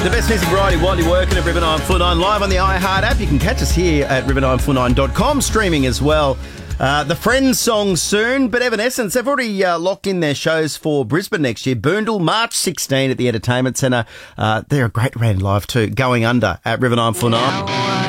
The best music variety widely working at River 949 live on the iHeart app. You can catch us here at river949.com, streaming as well. The Friends song soon, but Evanescence, they've already locked in their shows for Brisbane next year. Boondall, March 16 at the Entertainment Centre. They're a great band live too, Going Under at River 949.